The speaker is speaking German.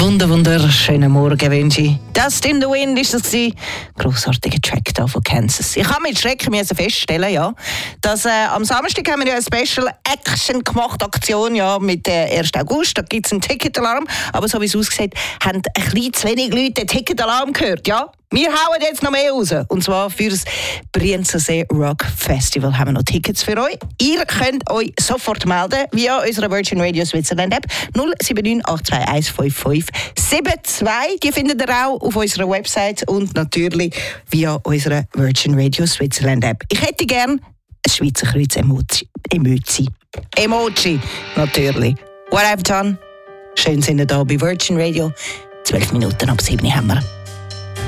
Wunderschönen Morgen wünsche ich. Dust in the Wind ist das gewesen. Grossartiger Track da von Kansas. Ich habe mit Schrecken feststellen, ja, dass am Samstag haben wir ja eine Special Action gemacht, Aktion, ja, mit 1. August. Da gibt es einen Ticketalarm. Aber so wie es aussieht, haben ein bisschen zu wenig Leute den Ticketalarm gehört, ja. Wir hauen jetzt noch mehr raus. Und zwar für das Brienzersee Rock Festival haben wir noch Tickets für euch. Ihr könnt euch sofort melden via unserer Virgin Radio Switzerland App 07982155572. Die findet ihr auch auf unserer Website und natürlich via unserer Virgin Radio Switzerland App. Ich hätte gerne ein Schweizer Kreuz-Emoji. Emoji, natürlich. What I've done. Schön sind wir da bei Virgin Radio. 12 Minuten ab 7 haben wir.